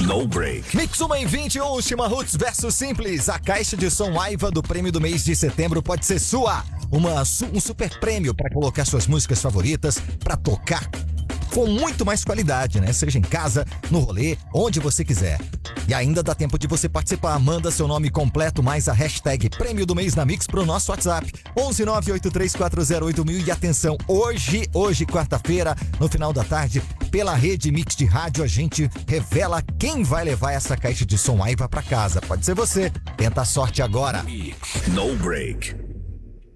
No Break. Mix 1 em 20, última Roots versus Simples. A caixa de som Aiva do prêmio do mês de setembro pode ser sua. Um super prêmio para colocar suas músicas favoritas para tocar com muito mais qualidade, né? Seja em casa, no rolê, onde você quiser. E ainda dá tempo de você participar. Manda seu nome completo mais a hashtag Prêmio do Mês na Mix pro nosso WhatsApp 11983408000. E atenção, hoje, quarta-feira, no final da tarde, pela rede Mix de rádio, a gente revela quem vai levar essa caixa de som Aiva pra casa. Pode ser você. Tenta a sorte agora. No Break.